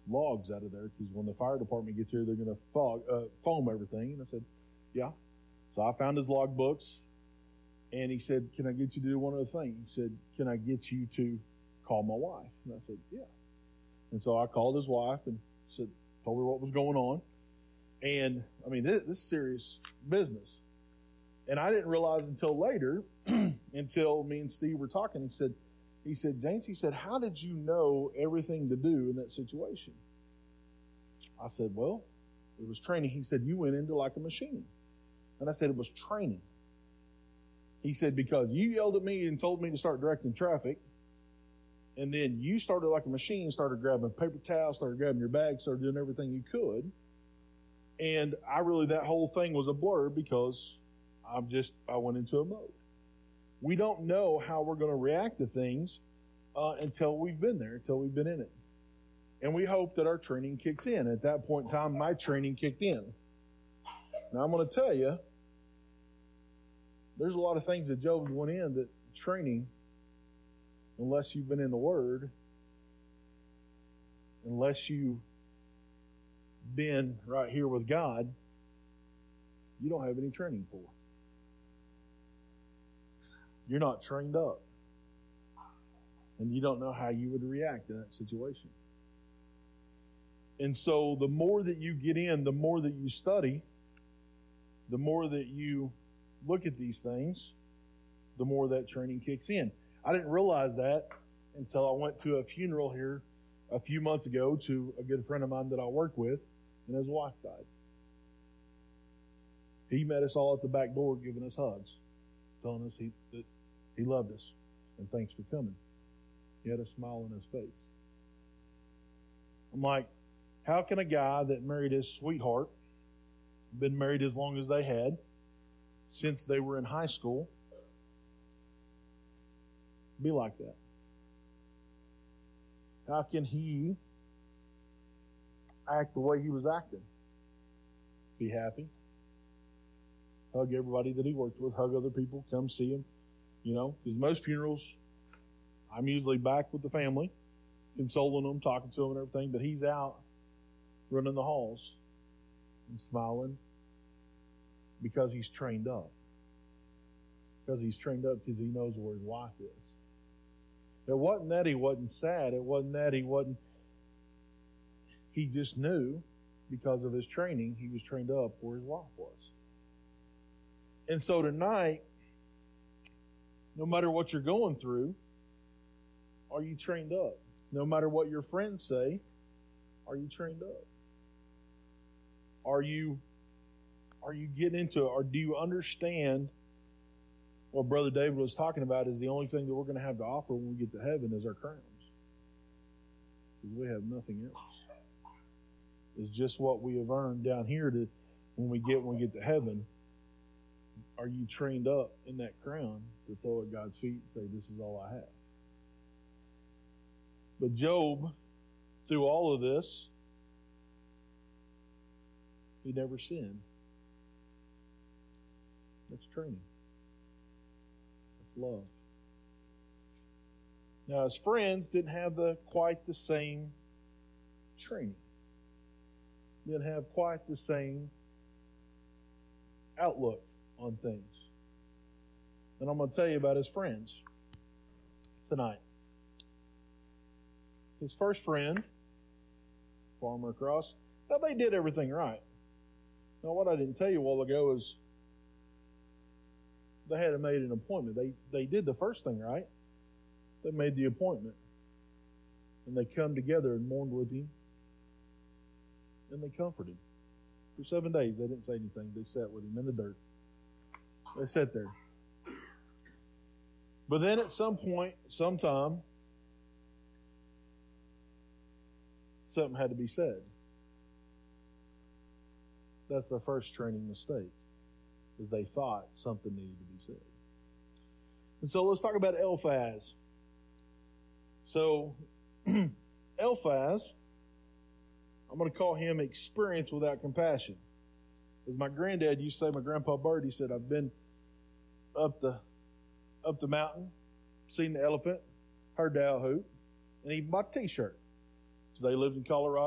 logs out of there because when the fire department gets here, they're going to foam everything. And I said, yeah. So I found his log books, and he said, can I get you to do one other thing? He said, can I get you to call my wife? And I said, yeah. And so I called his wife and told her what was going on. And, I mean, this is serious business. And I didn't realize until later, until me and Steve were talking, he said, James, how did you know everything to do in that situation? I said, well, it was training. He said, you went into like a machine. And I said, it was training. He said, because you yelled at me and told me to start directing traffic, and then you started like a machine, started grabbing paper towels, started grabbing your bag, started doing everything you could. And that whole thing was a blur because I went into a mode. We don't know how we're going to react to things until we've been there, until we've been in it. And we hope that our training kicks in. At that point in time, my training kicked in. Now, I'm going to tell you, there's a lot of things that Job went in that training, unless you've been in the Word, unless you've been right here with God, you don't have any training for. You're not trained up. And you don't know how you would react in that situation. And so the more that you get in, the more that you study, the more that you look at these things, the more that training kicks in. I didn't realize that until I went to a funeral here a few months ago to a good friend of mine that I work with, and his wife died. He met us all at the back door giving us hugs, telling us that he loved us, and thanks for coming. He had a smile on his face. I'm like, how can a guy that married his sweetheart, been married as long as they had, since they were in high school, be like that? How can he act the way he was acting? Be happy. Hug everybody that he worked with. Hug other people. Come see him. Because most funerals, I'm usually back with the family, consoling them, talking to them and everything, but he's out running the halls and smiling because he's trained up. Because he's trained up because he knows where his wife is. It wasn't that he wasn't sad. It wasn't that he just knew because of his training, he was trained up where his wife was. And so tonight, no matter what you're going through, are you trained up? No matter what your friends say, are you trained up? Are you getting into it? Or do you understand what Brother David was talking about is the only thing that we're going to have to offer when we get to heaven is our crowns? Because we have nothing else. It's just what we have earned down here to when we get to heaven. Are you trained up in that crown to throw at God's feet and say, this is all I have? But Job, through all of this, he never sinned. That's training. That's love. Now, his friends didn't have quite the same training. Didn't have quite the same outlook on things. And I'm going to tell you about his friends tonight. His first friend, Farmer Cross, now they did everything right. Now, what I didn't tell you a while ago is they had made an appointment. They did the first thing right. They made the appointment. And they come together and mourned with him. And they comforted him. For 7 days, they didn't say anything. They sat with him in the dirt. They sat there. But then at some point, sometime, something had to be said. That's their first training mistake, is they thought something needed to be said. And so let's talk about Eliphaz. So, Eliphaz, I'm going to call him experience without compassion. As my granddad used to say, my grandpa Bird, he said, I've been up the mountain, seen the elephant, heard the owl hoot, and he bought a t-shirt. So they lived in Colorado.